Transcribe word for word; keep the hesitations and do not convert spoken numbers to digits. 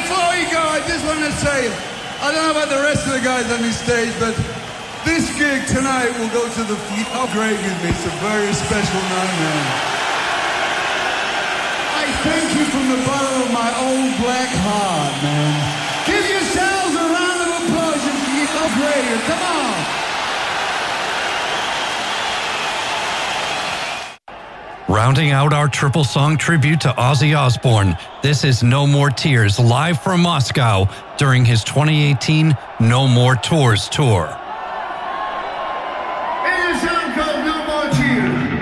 before you go, I just want to say, I don't know about the rest of the guys on this stage, but this gig tonight will go to the how great is me. It's a very special night, man. I thank you from the bottom of my old black heart, man. Give yourselves a round of applause. You're so great. Come on. Rounding out our triple song tribute to Ozzy Osbourne, this is No More Tears live from Moscow during his twenty eighteen No More Tours tour.